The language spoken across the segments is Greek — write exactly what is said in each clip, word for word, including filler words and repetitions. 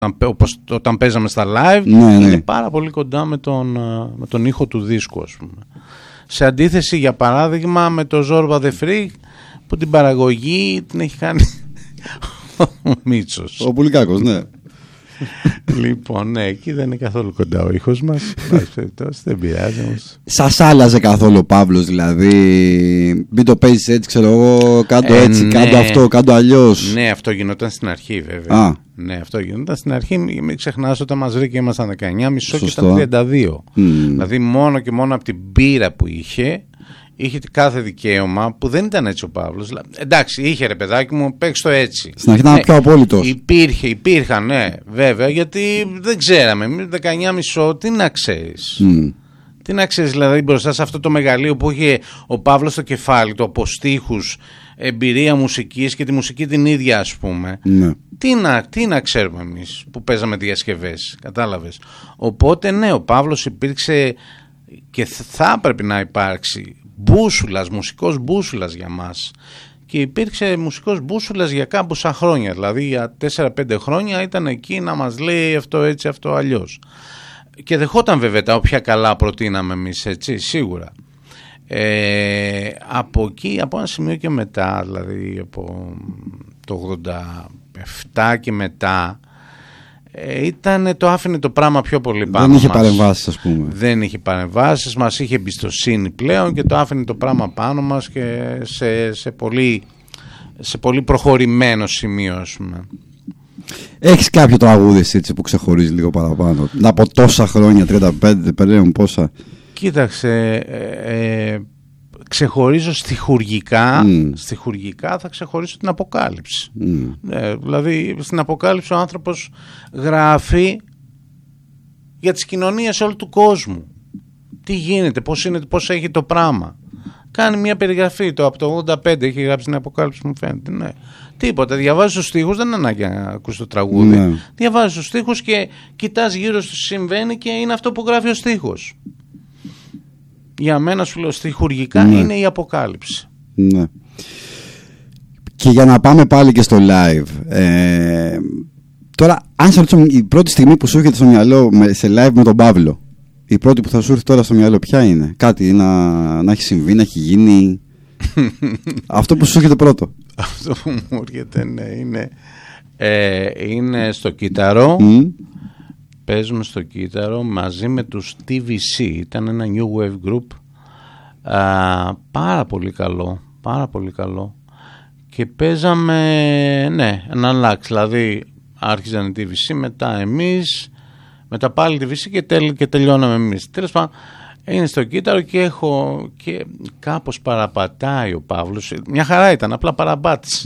όπως όταν παίζαμε στα live, ναι, ναι. είναι πάρα πολύ κοντά με τον, με τον ήχο του δίσκου, ας πούμε. Σε αντίθεση, για παράδειγμα, με το Zorba the Freak, που την παραγωγή την έχει κάνει ο Μίτσος. Ο Πουλικάκος, ναι. Λοιπόν, ναι, εκεί δεν είναι καθόλου κοντά ο ήχος μας. Δεν πειράζει όμως. Σας άλλαζε καθόλου ο Παύλος, δηλαδή? Μην το παίζεις έτσι, ξέρω εγώ, κάτω ε, έτσι, ναι. κάτω αυτό, κάτω αλλιώς. Ναι, αυτό γινόταν στην αρχή, βέβαια. Α. Ναι, αυτό γινόταν στην αρχή. Μην ξεχνάς, όταν μας βρήκε ήμασταν δεκαεννιά μισό και ήταν τριάντα δύο. Mm. Δηλαδή, μόνο και μόνο από την πείρα που είχε, είχε κάθε δικαίωμα, που δεν ήταν έτσι ο Παύλος. Εντάξει, είχε, ρε παιδάκι μου, παίξ' το έτσι. Στην αρχή ήταν ναι, πιο απόλυτος. Υπήρχε, υπήρχαν, ναι, βέβαια, γιατί δεν ξέραμε. δεκαεννιά μισό, τι να ξέρεις. Mm. Τι να ξέρεις, δηλαδή, μπροστά σε αυτό το μεγαλείο που είχε ο Παύλος στο κεφάλι του, από στίχους, εμπειρία μουσικής και τη μουσική την ίδια, ας πούμε. Ναι. Τι να, τι να ξέρουμε εμείς που παίζαμε διασκευές, κατάλαβες. Οπότε, ναι, ο Παύλος υπήρξε και θα πρέπει να υπάρξει μπούσουλας, μουσικός μπούσουλας για μας. Και υπήρξε μουσικός μπούσουλας για κάμποσα χρόνια. Δηλαδή για τέσσερα πέντε χρόνια ήταν εκεί να μας λέει αυτό έτσι, αυτό αλλιώς. Και δεχόταν βέβαια τα όποια καλά προτείναμε εμείς, έτσι, σίγουρα. Ε, από εκεί, από ένα σημείο και μετά, δηλαδή από το ογδόντα επτά και μετά, Ε, ήταν, το άφηνε το πράγμα πιο πολύ πάνω. Δεν είχε μας. παρεμβάσεις, ας πούμε. Δεν είχε παρεμβάσεις, μας είχε εμπιστοσύνη πλέον και το άφηνε το πράγμα πάνω μας και σε, σε, πολύ, σε πολύ προχωρημένο σημείο, ας πούμε. Έχεις κάποιο τραγούδι έτσι που ξεχωρίζει λίγο παραπάνω? Από τόσα χρόνια, τριάντα πέντε, περίπου πόσα? Κοίταξε, ε, ε, ξεχωρίζω στιχουργικά, mm. στιχουργικά θα ξεχωρίσω την Αποκάλυψη. Mm. Ε, δηλαδή στην Αποκάλυψη ο άνθρωπος γράφει για τις κοινωνίες όλου του κόσμου. Τι γίνεται, πώς, είναι, πώς έχει το πράγμα. Κάνει μια περιγραφή, το από το ογδόντα πέντε έχει γράψει την Αποκάλυψη, μου φαίνεται. Ναι. Τίποτα, διαβάζεις τους στίχους, δεν είναι ανάγκη να ακούσεις το τραγούδι. Mm. Διαβάζεις τους στίχους και κοιτάς γύρω σου τι συμβαίνει και είναι αυτό που γράφει ο στίχος. Για μένα, σου λέω, στιχουργικά ναι. είναι η Αποκάλυψη. Ναι. Και για να πάμε πάλι και στο live, ε, τώρα αν σε ρωτήσω η πρώτη στιγμή που σου έρχεται στο μυαλό σε live με τον Παύλο, η πρώτη που θα σου έρθει τώρα στο μυαλό ποια είναι? Κάτι να, να έχει συμβεί, να έχει γίνει? Αυτό που σου έρχεται πρώτο. Αυτό που μου έρχεται ναι, είναι, ε, είναι στο κύτταρο. Mm. Παίζουμε στο κύτταρο μαζί με τους τι βι σι. Ήταν ένα new wave group. Α, πάρα πολύ καλό. Πάρα πολύ καλό. Και παίζαμε, ναι, ένα αλλάξει. Δηλαδή άρχιζαν οι τι βι σι, μετά εμείς, μετά πάλι τι βι σι και, τελ, και τελειώναμε εμείς. Τέλος πάντων, είναι στο κύτταρο και έχω και κάπως παραπατάει ο Παύλος. Μια χαρά ήταν, απλά παραπάτησε.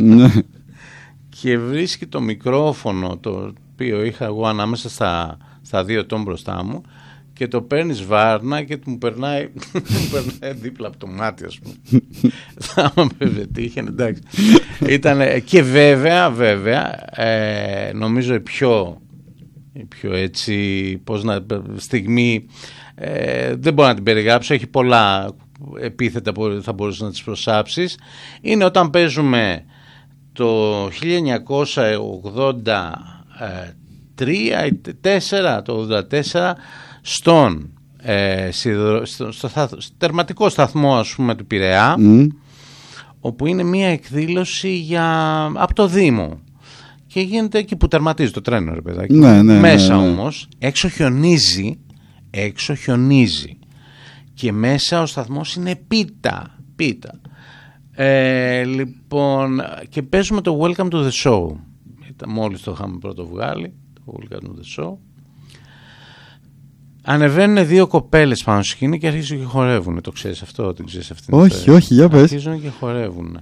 Και βρίσκει το μικρόφωνο, το οποίο είχα εγώ ανάμεσα στα, στα δύο τόν μπροστά μου, και το παίρνει βάρνα και μου περνάει, μου περνάει δίπλα από το μάτι, ας πούμε. Θα με πετύχει, εντάξει. Ήτανε, και βέβαια, βέβαια, ε, νομίζω η πιο, η πιο έτσι, πώς να, στιγμή, ε, δεν μπορώ να την περιγράψω, έχει πολλά επίθετα που θα μπορούσες να τις προσάψεις. Είναι όταν παίζουμε το χίλια εννιακόσια ογδόντα τρία ή τέσσερα, το ογδόντα τέσσερα, στον ε, σιδρο, στο, στο, στο τερματικό σταθμό, ας πούμε, του Πειραιά, mm. όπου είναι μια εκδήλωση για, από το Δήμο, και γίνεται εκεί που τερματίζει το τρένο, ρε παιδάκι. Ναι, ναι, μέσα ναι, ναι. όμως έξω χιονίζει, έξω χιονίζει και μέσα ο σταθμός είναι πίτα, πίτα. Ε, λοιπόν, και παίζουμε το Welcome to the Show. Μόλις το είχαμε πρώτο βγάλει, το Welcome to the Show. Ανεβαίνουν δύο κοπέλες πάνω στη σκηνή και αρχίζουν και χορεύουν. Το ξέρεις αυτό, δεν ξέρεις αυτή? Όχι, όχι, για πες. Αρχίζουν και χορεύουν.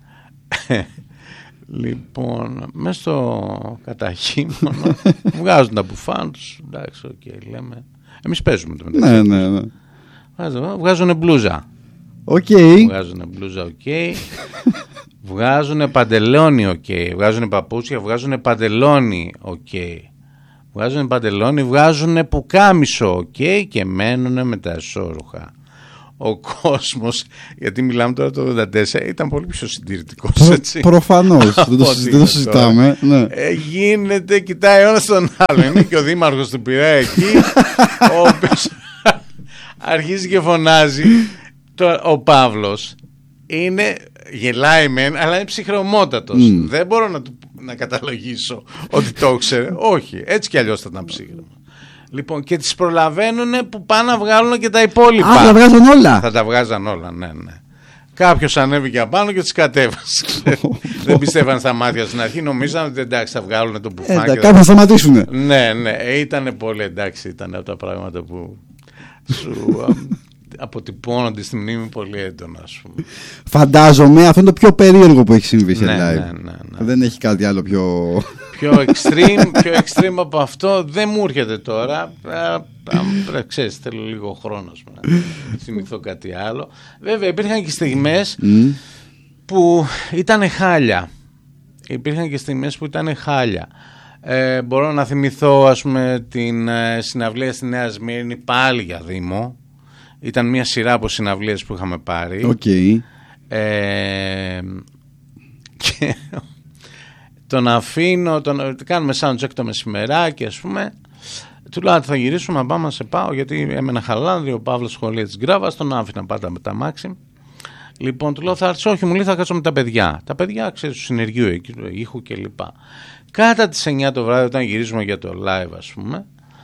Λοιπόν, μέσα στο καταχύμωνο βγάζουν τα μπουφάν τους. Εντάξει, οκ, okay, λέμε. Εμείς παίζουμε το μεταξύ. Ναι, ναι, ναι. Βγάζουν μπλούζα. Οκ. Okay. Βγάζουν μπλούζα, οκ. Okay. Βγάζουν παντελόνι, οκ. Okay. Βγάζουν παπούτσια, βγάζουν παντελόνι, οκ. Okay. Βγάζουν παντελόνι, βγάζουν πουκάμισο, οκ. Okay, και μένουν με τα εσώρουχα. ο κόσμος, γιατί μιλάμε τώρα το ογδόντα τέσσερα, ήταν πολύ πιο συντηρητικός. Προ, προφανώς, δεν, το, δεν το συζητάμε. Ναι. Ε, γίνεται, κοιτάει ο ένας τον άλλο. Είναι και ο δήμαρχος του Πειραιά εκεί, ο οποίος αρχίζει και φωνάζει. Το, ο Παύλος είναι, γελάει μεν, αλλά είναι ψυχρομότατος. Mm. Δεν μπορώ να, να καταλογίσω ότι το ήξερε. Όχι, έτσι κι αλλιώς θα ήταν ψύχρωμα. Λοιπόν, και τις προλαβαίνουν που πάνε να βγάλουν και τα υπόλοιπα. Α, τα βγάζαν όλα. Θα τα βγάζαν όλα, ναι, ναι. Κάποιος ανέβηκε απάνω και τις κατέβασε. Δεν πιστεύαν στα μάτια στην αρχή, νομίζαν ότι εντάξει θα βγάλουν το μπουφάκι. Ε, κάποιοι θα σταματήσουν. Ναι, ναι, ήταν πολύ εντάξει, ήταν από τα πράγματα που σου αποτυπώνονται στη μνήμη πολύ έντονα, ας πούμε. Φαντάζομαι αυτό είναι το πιο περίεργο που έχει συμβεί σε ναι, live. Ναι, ναι, ναι. Δεν έχει κάτι άλλο πιο... Πιο extreme, πιο extreme από αυτό δεν μου έρχεται τώρα. Πρέπει, ξέρεις, θέλω λίγο χρόνο να θυμηθώ κάτι άλλο. Βέβαια υπήρχαν και στιγμές mm. που ήταν χάλια. Υπήρχαν και στιγμές που ήταν χάλια. Ε, μπορώ να θυμηθώ, ας πούμε, την ε, συναυλία στη Νέα Σμύρνη, πάλι για Δήμο. Ήταν μια σειρά από συναυλίες που είχαμε πάρει. Okay. Ε, και τον αφήνω, τον, κάνουμε soundcheck το μεσημεράκι, ας πούμε. Του λέω θα γυρίσουμε, να πάμε να σε πάω, γιατί έμενα Χαλάνδρη, ο Παύλος σχολεία της Γκράβας, τον άφηνα πάντα με τα μάξι. Λοιπόν, του λέω θα έρθεις, όχι, μου λέει θα κάτσω με τα παιδιά. Τα παιδιά, ξέρεις, του συνεργείου εκεί, του ήχου κλπ. Κατά τις εννιά το βράδυ, όταν γυρίζουμε για το live, ας πούμε,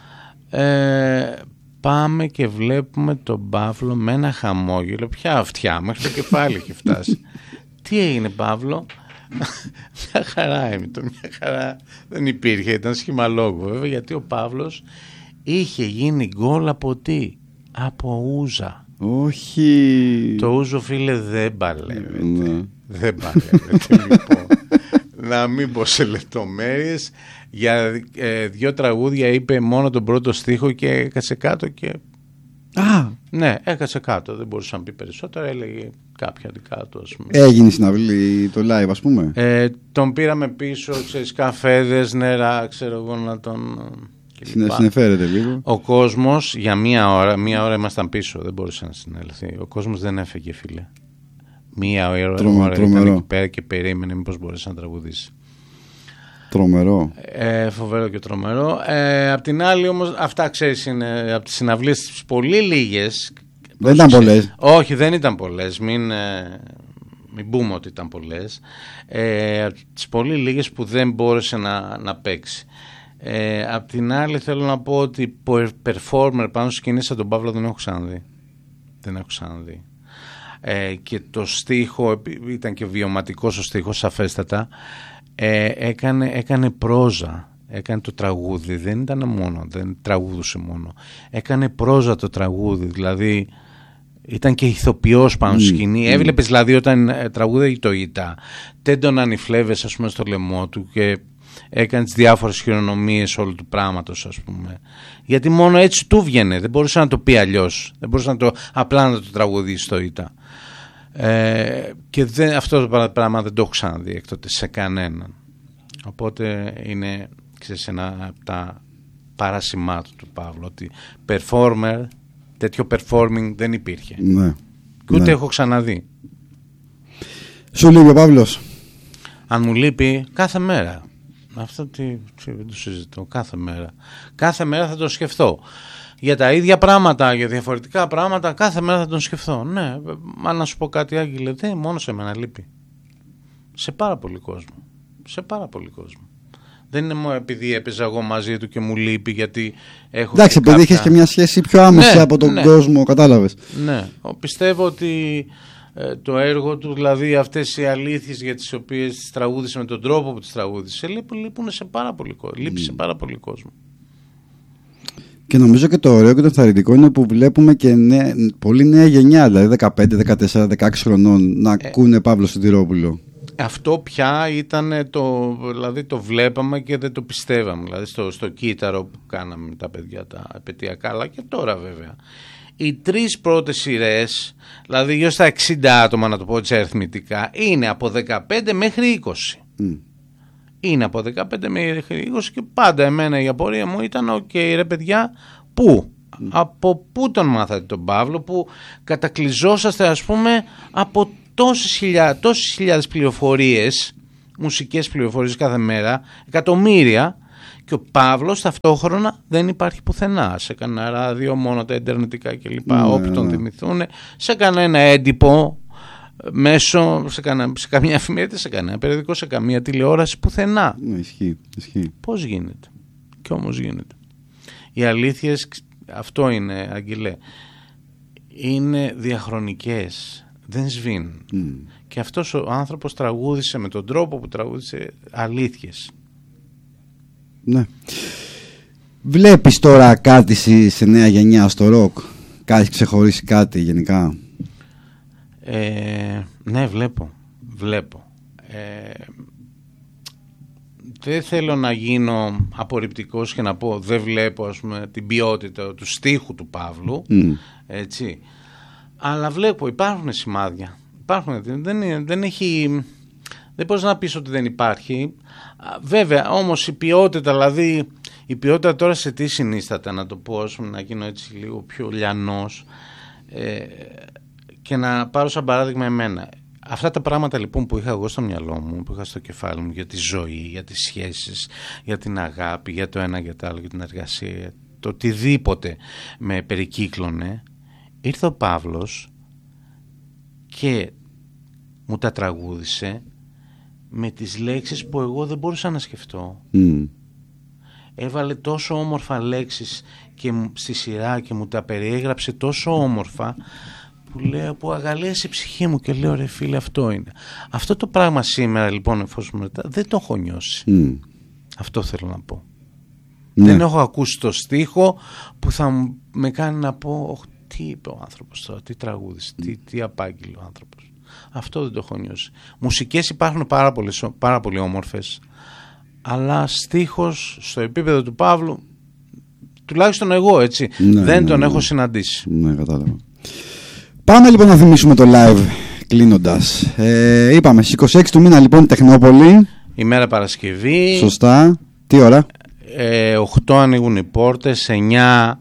ε, πάμε και βλέπουμε τον Παύλο με ένα χαμόγελο, πια αυτιά, μέχρι το κεφάλι έχει φτάσει. Τι έγινε, Παύλο? Μια χαρά είμαι, το μια χαρά δεν υπήρχε, ήταν σχήμα λόγου βέβαια, γιατί ο Παύλος είχε γίνει γκολ από τι? Από ούζα. Όχι. Το ούζο, φίλε, δεν παλεύεται. Ναι. Δεν παλεύεται. Λοιπόν, να μην πω σε λεπτομέρειες, για ε, δύο τραγούδια είπε μόνο τον πρώτο στίχο και έκατσε κάτω και... Α, ναι, έκατσε κάτω, δεν μπορούσε να πει περισσότερα, έλεγε κάποια δικά του, ας πούμε. Έγινε συναυλή το live, ας πούμε. Ε, τον πήραμε πίσω, ξέρεις, καφέδες, νερά, ξέρω εγώ, να τον... Συνεφέρεται λίγο. Ο κόσμος για μία ώρα, μία ώρα ήμασταν πίσω, δεν μπορούσε να συνέλθει. Ο κόσμος δεν έφεγε, φίλε. Μία ώρα, Τρομε, ώρα τρομερό. ήταν εκεί πέρα και περίμενε μήπως μπορέσει να τραγουδήσει. Τρομερό. Ε, φοβερό και τρομερό. Ε, απ' την άλλη όμως, αυτά ξέρεις είναι από τις συναυλίες πολύ λίγες. Δεν ήταν πολλές. Όχι, δεν ήταν πολλές. Μην, ε, μην πούμε ότι ήταν πολλές. Ε, από τις πολύ λίγες που δεν μπόρεσε να, να παίξει. Ε, απ' την άλλη θέλω να πω ότι performer πάνω στη σκηνή σαν τον Παύλο δεν έχω ξαναδεί. Δεν έχω ξαναδεί. Ε, και το στίχο, ήταν και βιωματικός ο στίχος σαφέστατα, ε, έκανε, έκανε πρόζα, έκανε το τραγούδι, δεν ήταν μόνο, δεν τραγούδουσε μόνο, έκανε πρόζα το τραγούδι, δηλαδή ήταν και ηθοποιός πάνω στη σκηνή, mm. έβλεπες δηλαδή όταν ε, τραγούδαγε το Ίτα, τέντωναν οι φλέβες, ας πούμε, στο λαιμό του και έκανε τις διάφορες χειρονομίες όλου του πράγματος, ας πούμε, γιατί μόνο έτσι του βγαινε, δεν μπορούσε να το πει αλλιώς, δεν μπορούσε να το, απλά να το τραγουδίσει το Ίτα. Ε, και δεν, αυτό το πράγμα δεν το έχω ξαναδεί εκ τότε σε κανέναν, οπότε είναι, ξέρεις, ένα από τα παρασημάτου του Παύλου, ότι performer, τέτοιο performing δεν υπήρχε, ναι, και ούτε ναι. έχω ξαναδεί. Σου λείπει ο Παύλος? Αν μου λείπει, κάθε μέρα. Αυτό τι, τι, δεν το συζητώ, κάθε μέρα. Κάθε μέρα θα τον σκεφτώ. Για τα ίδια πράγματα, για διαφορετικά πράγματα, κάθε μέρα θα τον σκεφτώ. Ναι, αν να σου πω κάτι, Άγγελε, δεν μόνο σε μένα λείπει. Σε πάρα πολύ κόσμο. Σε πάρα πολύ κόσμο. Δεν είναι μόνο επειδή έπαιζα εγώ μαζί του και μου λείπει, γιατί έχω. Εντάξει, επειδή κάποια... είχες και μια σχέση πιο άμεση, ναι, από τον, ναι, κόσμο, κατάλαβες. Ναι, πιστεύω ότι ε, το έργο του, δηλαδή αυτές οι αλήθειες για τις οποίες τις τραγούδισε με τον τρόπο που τις τραγούδισε, λείπουν, λείπουν σε πάρα πολύ κόσμο. Λείπει mm. σε πάρα πολύ κόσμο. Και νομίζω και το ωραίο και το ενθαρρυντικό είναι που βλέπουμε και νέα, πολύ νέα γενιά, δηλαδή δεκαπέντε, δεκατέσσερα, δεκαέξι χρονών να ε, ακούνε Παύλο Σωτηρόπουλο. Αυτό πια ήταν το, δηλαδή το βλέπαμε και δεν το πιστεύαμε, δηλαδή στο, στο κύτταρο που κάναμε με τα παιδιά τα επαιτειακά, αλλά και τώρα βέβαια. Οι τρεις πρώτες σειρές, δηλαδή γύρω στα εξήντα άτομα, να το πω έτσι αριθμητικά, είναι από δεκαπέντε μέχρι είκοσι. Mm. Είναι από δεκαπέντε μέχρι είκοσι και πάντα εμένα η απορία μου ήταν οκ, okay, ρε παιδιά, πού? Mm. Από πού τον μάθατε τον Παύλο, που κατακλυζόσαστε ας πούμε από τόσες χιλιάδες, τόσες χιλιάδες πληροφορίες, μουσικές πληροφορίες κάθε μέρα, εκατομμύρια, και ο Παύλος ταυτόχρονα δεν υπάρχει πουθενά, σε κανένα ράδιο, μόνο τα ιντερνετικά κλπ, mm, όπου τον θυμηθούν, σε κανένα έντυπο μέσω, σε, κανένα, σε καμία εφημερίδα, σε κανένα περιοδικό, σε καμία τηλεόραση, πουθενά. Ναι, ισχύει, ισχύει. Πώς γίνεται? Κι όμως γίνεται. Οι αλήθειες, αυτό είναι, Αγγελέ, είναι διαχρονικές, δεν σβήνουν. Mm. Και αυτός ο άνθρωπος τραγούδισε με τον τρόπο που τραγούδισε αλήθειες. Ναι. Βλέπεις τώρα κάτι σε νέα γενιά στο ροκ? Κάτι ξεχωρίσει κάτι γενικά? Ε, ναι, βλέπω. Βλέπω. Ε, δεν θέλω να γίνω απορριπτικός και να πω δεν βλέπω, ας πούμε, την ποιότητα του στίχου του Παύλου, mm. έτσι. Αλλά βλέπω, υπάρχουν σημάδια. Υπάρχουν, δεν, δεν έχει... Δεν μπορείς να πεις ότι δεν υπάρχει. Βέβαια, όμως η ποιότητα, δηλαδή η ποιότητα τώρα σε τι συνίσταται, να το πω, ας πούμε, να γίνω έτσι λίγο πιο λιανός, ε, και να πάρω σαν παράδειγμα εμένα. Αυτά τα πράγματα λοιπόν που είχα εγώ στο μυαλό μου, που είχα στο κεφάλι μου, για τη ζωή, για τις σχέσεις, για την αγάπη, για το ένα για το άλλο, για την εργασία, το οτιδήποτε με περικύκλωνε, ήρθε ο Παύλος και μου τα τραγούδισε με τις λέξεις που εγώ δεν μπορούσα να σκεφτώ. Mm. Έβαλε τόσο όμορφα λέξεις και στη σειρά και μου τα περιέγραψε τόσο όμορφα, που λέω, που αγαλίασε η ψυχή μου, και λέω, ρε φίλε, αυτό είναι. Αυτό το πράγμα σήμερα λοιπόν, εφόσον μετά, δεν το έχω νιώσει. Mm. Αυτό θέλω να πω. Ναι. Δεν έχω ακούσει το στίχο που θα με κάνει να πω, τι είπε ο άνθρωπος τώρα, τι τραγούδισε, mm. τι, τι απάγγειλε ο άνθρωπος. Αυτό δεν το έχω νιώσει. Μουσικές υπάρχουν πάρα, πολλές, πάρα πολύ όμορφες, αλλά στίχος στο επίπεδο του Παύλου, τουλάχιστον εγώ, έτσι, ναι, δεν ναι, τον ναι. έχω συναντήσει. Ναι, κατάλαβα. Πάμε λοιπόν να θυμίσουμε το live κλείνοντας. Ε, είπαμε στις είκοσι έξι του μήνα λοιπόν Τεχνόπολη. Ημέρα Παρασκευή. Σωστά. Τι ώρα? Ε, οκτώ ανοίγουν οι πόρτες, εννιά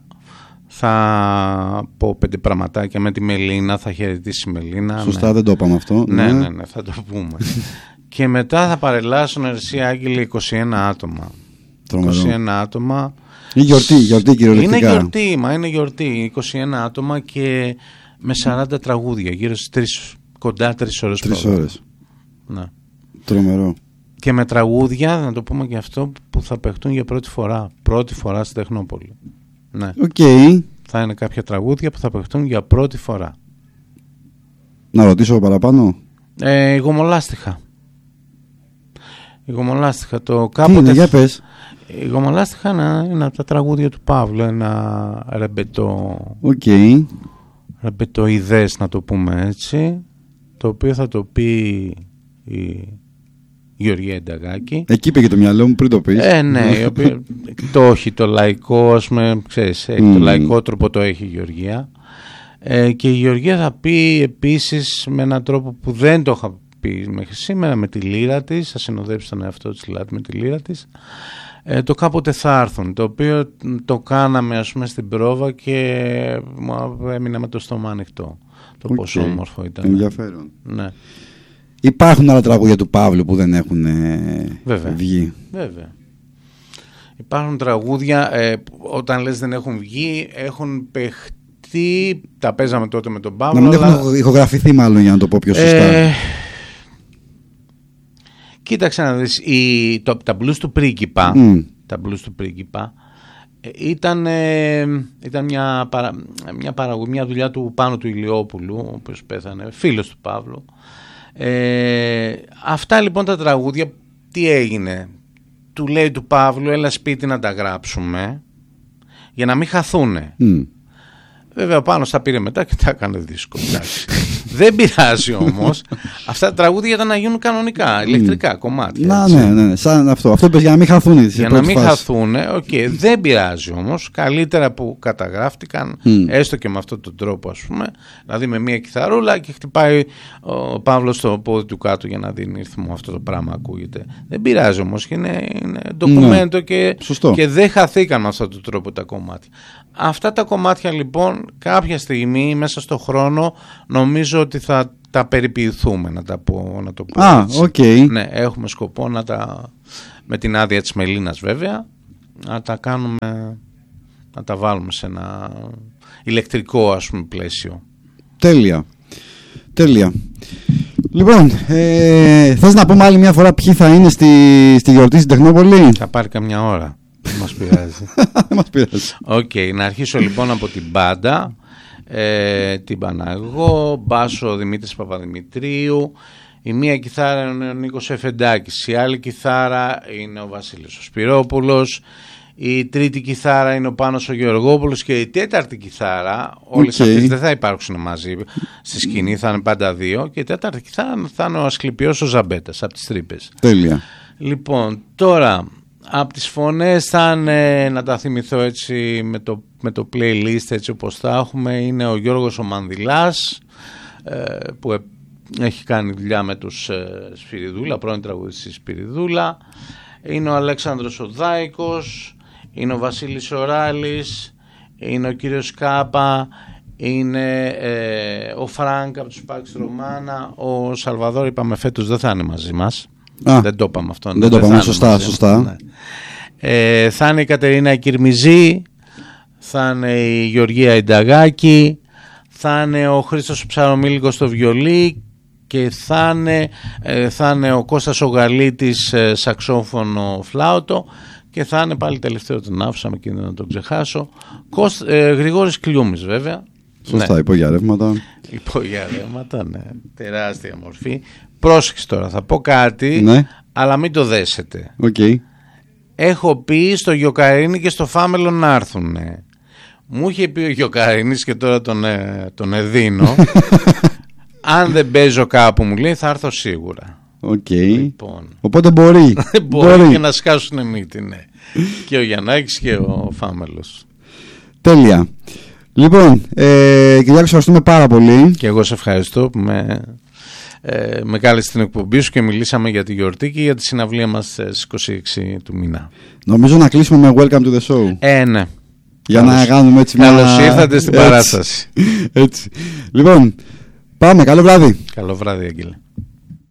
θα πω πέντε πραγματάκια με τη Μελίνα, θα χαιρετήσει η Μελίνα. Σωστά, ναι. Δεν το είπαμε αυτό. Ναι, ναι, ναι, θα το πούμε. Και μετά θα παρελάσουν, εσύ Άγγελε, είκοσι ένα άτομα. Τρομερό. είκοσι ένα άτομα. Είναι γιορτή, γιορτή κυριολεκτικά. Είναι γιορτή, μα είναι γιορτή. είκοσι ένα άτομα και με σαράντα τραγούδια, γύρω στις τρεις, κοντά τρεις ώρες. Τρεις ώρες. Ναι. Τρομερό. Και με τραγούδια, να το πούμε και αυτό, που θα παιχτούν για πρώτη φορά. Πρώτη φορά στην Τεχνόπολη. Ναι. Okay. Θα είναι κάποια τραγούδια που θα παιχτούν για πρώτη φορά. Να ρωτήσω παραπάνω. Ε, η Γομολάστιχα. Η Γομολάστιχα. Το κάποτε... Τι είναι, για πες. Η Γομολάστιχα είναι ένα από τα τραγούδια του Παύλου. Ένα ρεμπετό... Okay. ρεμπετοειδές, να το πούμε έτσι. Το οποίο θα το πει η Γεωργία Ενταγάκη. Εκεί πήγε το μυαλό μου πριν το πεις. Ε, ναι, η οποία, το όχι, το λαϊκό, ας πούμε, ξέρεις, mm. το λαϊκό τρόπο το έχει η Γεωργία. Ε, και η Γεωργία θα πει επίσης με έναν τρόπο που δεν το είχα πει μέχρι σήμερα, με τη λύρα της, θα συνοδέψει τον εαυτό της με τη λύρα της, ε, το κάποτε θα έρθουν, το οποίο το κάναμε, ας πούμε, στην πρόβα και μου έμεινα με το στόμα ανοιχτό. Το okay. πόσο όμορφο ήταν. Ενδιαφέρον. Ναι. Υπάρχουν άλλα τραγούδια του Παύλου που δεν έχουν ε, βγει. Βέβαια. Υπάρχουν τραγούδια, ε, όταν λες δεν έχουν βγει, έχουν παιχτεί, τα παίζαμε τότε με τον Παύλο. Να μην αλλά... έχουν ηχογραφηθεί μάλλον, για να το πω πιο σωστά. Ε, κοίταξε να δεις, η, το, τα blues του πρίγκιπα, mm. τα blues του πρίγκιπα ε, ήταν, ε, ήταν μια, παρα, μια, παραγω, μια δουλειά του Πάνου του Ηλιόπουλου, ο οποίος πέθανε, φίλος του Παύλου. Ε, αυτά λοιπόν τα τραγούδια, τι έγινε, του λέει του Παύλου, έλα σπίτι να τα γράψουμε για να μην χαθούνε. Mm. Βέβαια πάνω στα πήρε μετά και τα έκανε δύσκολο. Δεν πειράζει όμως. Αυτά τα τραγούδια ήταν να γίνουν κανονικά, ηλεκτρικά κομμάτια. Να, ναι, ναι, ναι, σαν αυτό. Αυτό πες για να μην χαθούν. Για να μην χαθούν, okay, δεν πειράζει όμως. Καλύτερα που καταγράφτηκαν, mm. έστω και με αυτόν τον τρόπο, ας πούμε. Δηλαδή με μια κιθαρούλα και χτυπάει ο Παύλος στο πόδι του κάτω για να δίνει ρυθμό. Αυτό το πράγμα ακούγεται. Δεν πειράζει όμως. Είναι, είναι ντοκουμέντο mm. και, και δεν χαθήκαν με αυτόν τον τρόπο τα κομμάτια. Αυτά τα κομμάτια λοιπόν κάποια στιγμή μέσα στο χρόνο νομίζω ότι θα τα περιποιηθούμε, να τα πω, να το πω Α, οκ. Okay. Ναι, έχουμε σκοπό να τα, με την άδεια της Μελίνας βέβαια, να τα κάνουμε, να τα βάλουμε σε ένα ηλεκτρικό ας πούμε πλαίσιο. Τέλεια, τέλεια. Λοιπόν, ε, θες να πούμε άλλη μια φορά ποιοι θα είναι στη, στη γιορτή στην Τεχνόπολη? Θα πάρει καμιά ώρα. Δεν μας πειράζει. Δεν μας πειράζει. Οκ, okay, να αρχίσω λοιπόν από την μπάντα. Ε, την Παναγώ, μπάσο Δημήτρης Παπαδημητρίου, η μία κιθάρα είναι ο Νίκος Εφεντάκης, η άλλη κιθάρα είναι ο Βασίλης ο Σπυρόπουλος, η τρίτη κιθάρα είναι ο Πάνος ο Γεωργόπουλος και η τέταρτη κιθάρα, όλες okay. αυτές δεν θα υπάρξουν μαζί στη σκηνή, θα είναι πάντα δύο, και η τέταρτη κιθάρα θα είναι ο Ασκληπιός ο Ζαμπέτας από τις Τρύπες. Τέλεια. Λοιπόν, τώρα από τις φωνές θα είναι, να τα θυμηθώ έτσι με το, με το playlist έτσι όπως θα έχουμε, είναι ο Γιώργος ο Μανδυλάς ε, που ε, έχει κάνει δουλειά με τους ε, Σπυριδούλα, πρώην τραγουδιστής Σπυριδούλα, είναι ο Αλέξανδρος ο Δάικος, είναι ο Βασίλης Οράλης, είναι ο κύριος Κάπα, είναι ε, ο Φρανκ από τους Πάξ Ρωμάνα, ο Σαλβαδόρ είπαμε φέτος δεν θα είναι μαζί μας. Α, δεν το είπαμε αυτό. Δεν, δεν το είπαμε, σωστά, μαζί, σωστά. Ναι. Ε, θα είναι η Κατερίνα Κυρμιζή, θα είναι η Γεωργία Ινταγάκη, θα είναι ο Χρήστος Ψαρομήλικος στο βιολί και θα είναι, ε, θα είναι ο Κώστας ο Γαλίτης ε, σαξόφωνο φλάουτο και θα είναι πάλι τελευταίο, τον άφησα με κίνδυνο να τον ξεχάσω, Κώσ, ε, Γρηγόρης Κλιούμης βέβαια. Σωστά, ναι. Υπογιαρεύματα. Υπογιαρεύματα, ναι. Τεράστια μορφή. Πρόσεξε τώρα, θα πω κάτι, ναι. αλλά μην το δέσετε. Okay. Έχω πει στο Γιοκαρίνη και στο Φάμελο να έρθουν. Μου είχε πει ο Γιοκαρίνης και τώρα τον, ε, τον εδίνω. Αν δεν παίζω κάπου, μου λέει, θα έρθω σίγουρα. Okay. Λοιπόν. Οπότε μπορεί. μπορεί. Μπορεί και να σκάσουν μύτη, ναι. Και ο Γιαννάκης και ο Φάμελος. Τέλεια. Λοιπόν, ε, Κυριάκο, σε ευχαριστούμε πάρα πολύ. Και εγώ σε ευχαριστώ που με, ε, με κάλεσε στην εκπομπή σου και μιλήσαμε για τη γιορτή και για τη συναυλία μας στις είκοσι έξι του μήνα. Νομίζω να κλείσουμε με Welcome to the Show. Ε, ναι. Για καλώς, να κάνουμε έτσι μια... Καλώς ήρθατε στην έτσι, παράσταση. Έτσι. Λοιπόν, πάμε. Καλό βράδυ. Καλό βράδυ, Αγγέλε.